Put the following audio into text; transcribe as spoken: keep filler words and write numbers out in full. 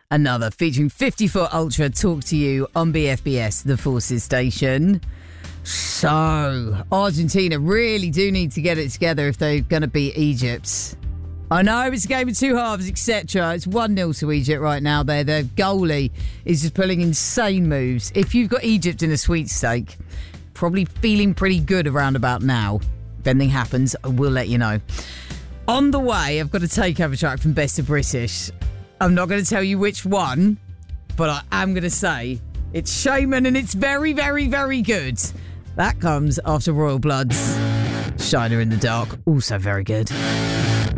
another featuring fifty-foot Ultra talk to you on B F B S, the Forces station. So, Argentina really do need to get it together if they're going to beat Egypt. I know it's a game of two halves, et cetera. It's one nil to Egypt right now. There, their goalie is just pulling insane moves. If you've got Egypt in a sweepstake, probably feeling pretty good around about now. If anything happens, I will let you know. On the way, I've got a takeover track from Best of British. I'm not going to tell you which one, but I am going to say it's Shaman and it's very, very, very good. That comes after Royal Bloods. Shiner in the Dark, also very good.